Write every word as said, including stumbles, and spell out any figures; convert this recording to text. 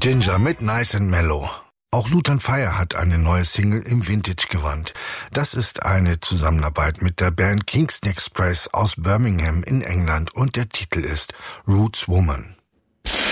Ginger mit Nice and Mellow. Auch Lutan Fyah hat eine neue Single im Vintage-Gewand. Das ist eine Zusammenarbeit mit der Band Kingston Express aus Birmingham in England und der Titel ist Roots Woman.